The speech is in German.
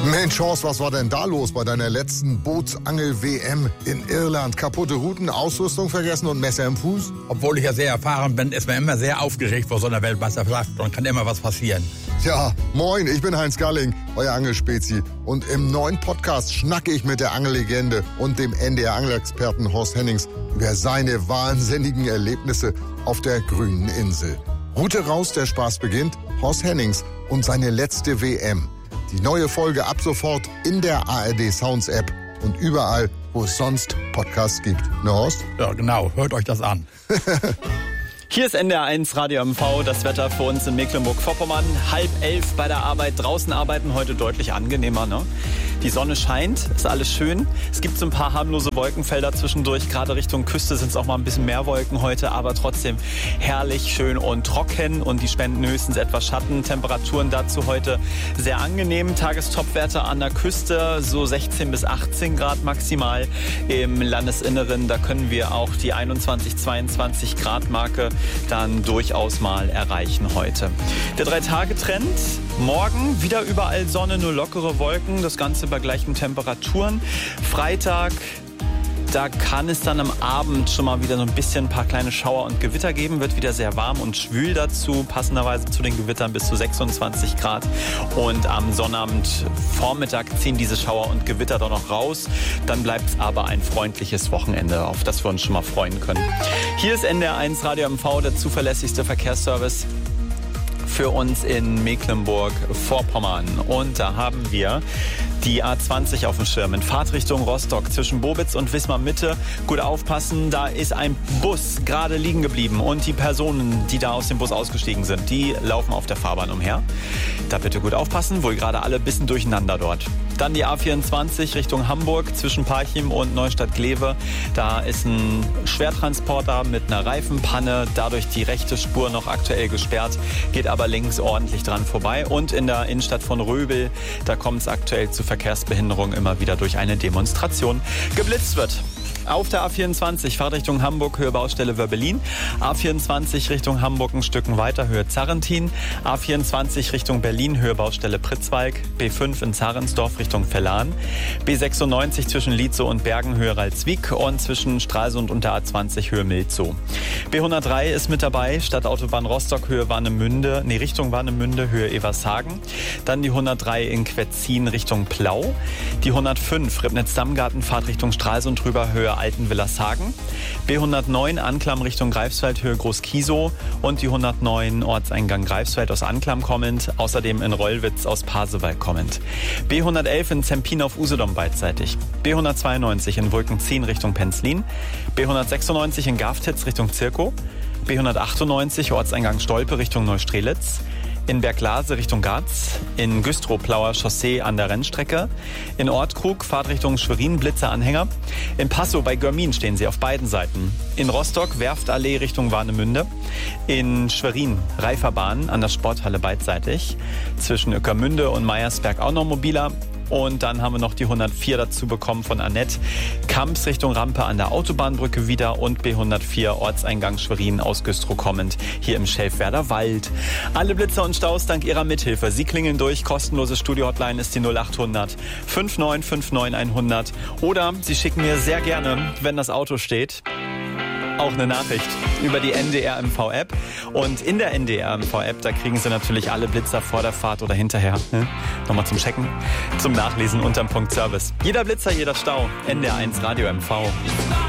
Mensch, Horst, was war denn da los bei deiner letzten Bootsangel-WM in Irland? Kaputte Routen, Ausrüstung vergessen und Messer im Fuß? Obwohl ich ja sehr erfahren bin, ist man immer sehr aufgeregt vor so einer Weltmeisterschaft und kann immer was passieren. Ja, moin, ich bin Heinz Galling, euer Angelspezi. Und im neuen Podcast schnacke ich mit der Angellegende und dem NDR-Angelexperten Horst Hennings über seine wahnsinnigen Erlebnisse auf der grünen Insel. Route raus, der Spaß beginnt. Horst Hennings und seine letzte WM. Die neue Folge ab sofort in der ARD Sounds App und überall, wo es sonst Podcasts gibt. Ne, Horst? Ja, genau. Hört euch das an. Hier ist NDR1 Radio MV, das Wetter für uns in Mecklenburg-Vorpommern. 10:30 bei der Arbeit, draußen arbeiten heute deutlich angenehmer, ne? Die Sonne scheint, ist alles schön. Es gibt so ein paar harmlose Wolkenfelder zwischendurch. Gerade Richtung Küste sind es auch mal ein bisschen mehr Wolken heute, aber trotzdem herrlich, schön und trocken. Und die spenden höchstens etwas Schatten. Temperaturen dazu heute sehr angenehm. Tagestopwerte an der Küste so 16 bis 18 Grad maximal. Im Landesinneren, da können wir auch die 21, 22 Grad Marke dann durchaus mal erreichen heute. Der 3-Tage-Trend. Morgen wieder überall Sonne, nur lockere Wolken. Das Ganze bei gleichen Temperaturen. Freitag, da kann es dann am Abend schon mal wieder so ein bisschen ein paar kleine Schauer und Gewitter geben. Wird wieder sehr warm und schwül dazu. Passenderweise zu den Gewittern bis zu 26 Grad. Und am Sonnabend Vormittag ziehen diese Schauer und Gewitter dann noch raus. Dann bleibt es aber ein freundliches Wochenende, auf das wir uns schon mal freuen können. Hier ist NDR1 Radio MV, der zuverlässigste Verkehrsservice für uns in Mecklenburg-Vorpommern. Und da haben wir die A20 auf dem Schirm in Fahrtrichtung Rostock zwischen Bobitz und Wismar Mitte. Gut aufpassen, da ist ein Bus gerade liegen geblieben und die Personen, die da aus dem Bus ausgestiegen sind, die laufen auf der Fahrbahn umher. Da bitte gut aufpassen, wohl gerade alle ein bisschen durcheinander dort. Dann die A24 Richtung Hamburg zwischen Parchim und Neustadt-Glewe. Da ist ein Schwertransporter mit einer Reifenpanne, dadurch die rechte Spur noch aktuell gesperrt, geht aber links ordentlich dran vorbei. Und in der Innenstadt von Röbel, da kommt es aktuell zu Verkehrsbehinderung immer wieder durch eine Demonstration. Geblitzt wird. Auf der A24 Fahrtrichtung Hamburg, Höhe Baustelle Wörbelin. A24 Richtung Hamburg ein Stück weiter, Höhe Zarrentin. A24 Richtung Berlin, Höhe Baustelle Pritzwalk. B5 in Zarensdorf Richtung Vellan. B96 zwischen Lietzow und Bergen, Höhe Ralswiek. Und zwischen Stralsund und der A20 Höhe Milzow. B103 ist mit dabei, Stadtautobahn Rostock, Höhe Warnemünde, Richtung Warnemünde, Höhe Evershagen. Dann die 103 in Quetzin Richtung Plau. Die 105 Ribnitz-Dammgarten, Fahrt Richtung Stralsund rüber, Höhe Altenwillershagen. B109 Anklam Richtung Greifswald, Höhe Groß-Kiesow. Und die 109 Ortseingang Greifswald aus Anklam kommend. Außerdem in Rollwitz aus Pasewalk kommend. B111 in Zempin auf Usedom beidseitig. B192 in Wolkenzien Richtung Penzlin. B196 in Gaftitz Richtung Zirkow. B198 Ortseingang Stolpe Richtung Neustrelitz. In Berglase Richtung Garz, in Güstrow-Plauer Chaussee an der Rennstrecke, in Ortkrug Fahrtrichtung Schwerin Blitzeranhänger, in Passow bei Görmin stehen sie auf beiden Seiten, in Rostock Werftallee Richtung Warnemünde, in Schwerin Reiferbahn an der Sporthalle beidseitig, zwischen Ueckermünde und Meiersberg auch noch mobiler. Und dann haben wir noch die 104 dazu bekommen von Annette. Kamps Richtung Rampe an der Autobahnbrücke wieder und B104 Ortseingang Schwerin aus Güstrow kommend hier im Schelfwerder Wald. Alle Blitzer und Staus dank ihrer Mithilfe. Sie klingeln durch. Kostenlose Studio-Hotline ist die 0800 5959 100. Oder Sie schicken mir sehr gerne, wenn das Auto steht, auch eine Nachricht über die NDR MV-App. Und in der NDR MV-App, da kriegen Sie natürlich alle Blitzer vor der Fahrt oder hinterher. Nochmal zum Checken, zum Nachlesen unterm Punkt Service. Jeder Blitzer, jeder Stau. NDR1 Radio MV.